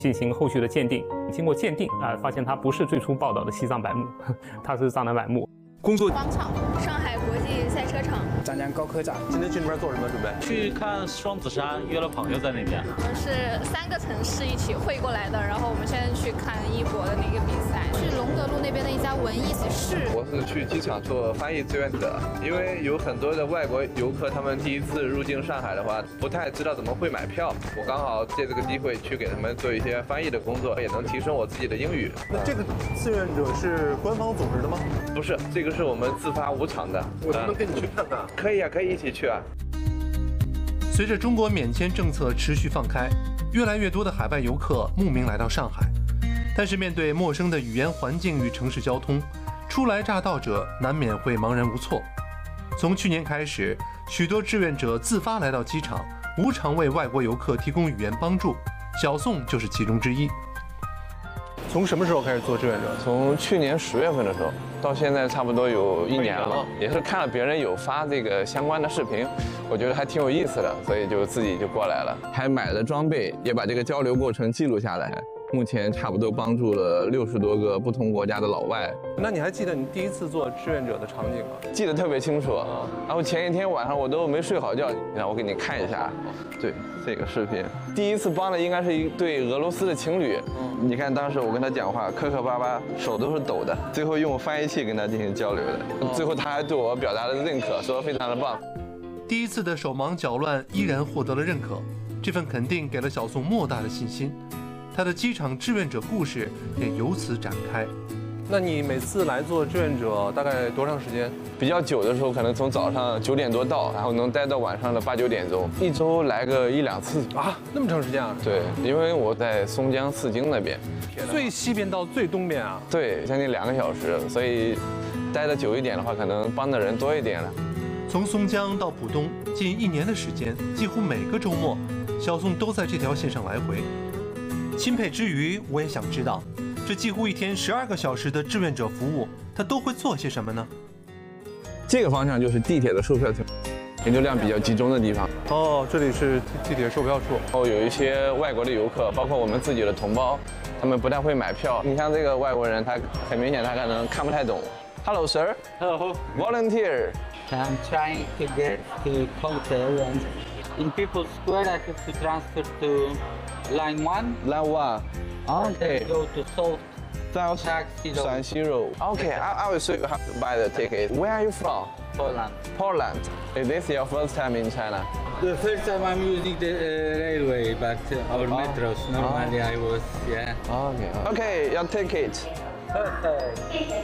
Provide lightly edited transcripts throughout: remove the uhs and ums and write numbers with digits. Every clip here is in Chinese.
进行后续的鉴定。经过鉴定发现它不是最初报道的西藏柏木，它是藏南柏木。 工作广场，上海国际赛车场， 张江高科站。 今天去那边做什么准备？ 去看双子山，约了朋友在那边。 我们是3个城市一起汇过来的，然后我们现在去看一博的那个比赛，去隆德路那边的一家文艺室。 我是去机场做翻译志愿者，因为有很多的外国游客，他们第一次入境上海的话，不太知道怎么会买票。我刚好借这个机会去给他们做一些翻译的工作，也能提升我自己的英语。 那这个志愿者是官方组织的吗？ 不是，这个是我们自发无偿的。 我能不能跟你去看看？ 可以啊，可以一起去啊。 随着中国免签政策持续放开，越来越多的海外游客慕名来到上海，但是面对陌生的语言环境与城市交通，初来乍到者难免会茫然无措。从去年开始，许多志愿者自发来到机场，无偿为外国游客提供语言帮助，小宋就是其中之一。 从什么时候开始做志愿者？ 从去年10月份的时候，到现在差不多有1年了。也是看了别人有发这个相关的视频，我觉得还挺有意思的，所以就自己就过来了，还买了装备，也把这个交流过程记录下来。目前差不多帮助了60多个不同国家的老外。 那你还记得你第一次做志愿者的场景吗？ 记得特别清楚。然后前一天晚上我都没睡好觉，让我给你看一下。对，这个视频，第一次帮的应该是一对俄罗斯的情侣。你看当时我跟他讲话，磕磕巴巴，手都是抖的，最后用翻译器跟他进行交流的。最后他还对我表达了认可，说非常的棒。 第一次的手忙脚乱依然获得了认可，这份肯定给了小宋莫大的信心。他的机场志愿者故事也由此展开。 那你每次来做志愿者大概多长时间？ 比较久的时候，可能从早上9点多到，然后能待到晚上的8、9点钟，一周来个1、2次啊，那么长时间啊？ 对，因为我在松江四京那边， 最西边到最东边啊？ 对，将近2个小时，所以待得久一点的话，可能帮的人多一点了。 从松江到浦东，近1年的时间，几乎每个周末，小宋都在这条线上来回。钦佩之余，我也想知道，这几乎一天12个小时的志愿者服务，他都会做些什么呢？ 这个方向就是地铁的售票厅，人流量比较集中的地方。 哦，这里是地铁售票处。 哦，有一些外国的游客，包括我们自己的同胞，他们不太会买票。你像这个外国人，他很明显他可能看不太懂。Hello, sir. Hello. Volunteer. I'm trying to get to hotel and in People's Square I have to transfer to Line 1. Line 1. Okay. Go to South Taxi Road. Okay, I will show you how to buy the ticket. Where are you from? Poland. Poland. Is this your first time in China? The first time I'm using the railway, but our metros. Normally I was, yeah. Okay. Okay, your ticket. Perfect.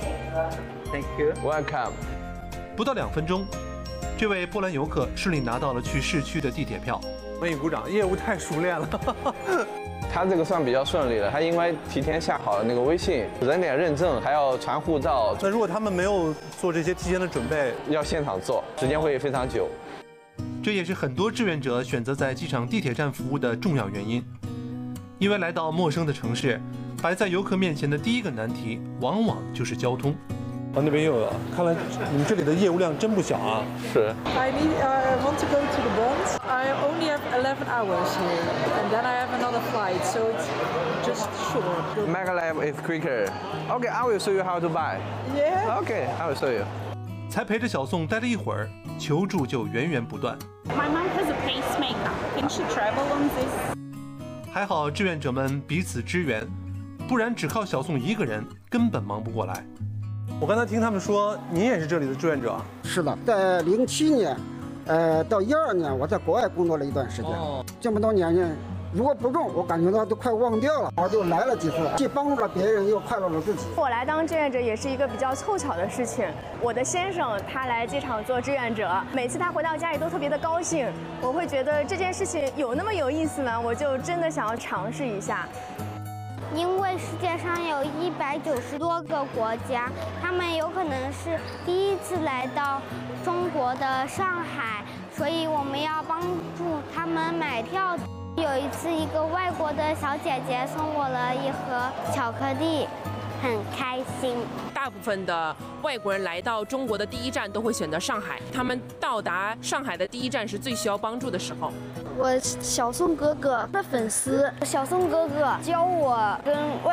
Thank you. Welcome. 不到2分钟，这位波兰游客顺利拿到了去市区的地铁票。 为你鼓掌，业务太熟练了。 他这个算比较顺利了，他应该提前下好了那个微信，人脸认证，还要传护照。 那如果他们没有做这些提前的准备， 要现场做，时间会非常久。 这也是很多志愿者选择在机场地铁站服务的重要原因，因为来到陌生的城市，摆在游客面前的第一个难题，往往就是交通。 那边又有了，看来你们这里的业务量真不小啊！ 是。 I want to go to the Bond. I only have 11 hours here, and then I have another flight, so it's just short. Maglev is quicker. Okay, I will show you how to buy. Yeah. Okay, I will show you. 才陪着小宋待了一会儿，求助就源源不断。 My mom has a pacemaker. Can she travel on this? 还好志愿者们彼此支援，不然只靠小宋一个人根本忙不过来。 我刚才听他们说，您也是这里的志愿者。 是的，在07年，到12年，我在国外工作了一段时间。这么多年，如果不中，我感觉到都快忘掉了。我就来了几次，既帮助了别人，又快乐了自己。 我来当志愿者也是一个比较凑巧的事情。我的先生他来机场做志愿者，每次他回到家里都特别的高兴。我会觉得这件事情有那么有意思呢，我就真的想要尝试一下。 因为世界上有190多个国家，他们有可能是第一次来到中国的上海，所以我们要帮助他们买票。有一次，一个外国的小姐姐送我了一盒巧克力，很开心。 大部分的外国人来到中国的第一站都会选择上海，他们到达上海的第一站是最需要帮助的时候。 我小宋哥哥的粉丝，小宋哥哥教我跟外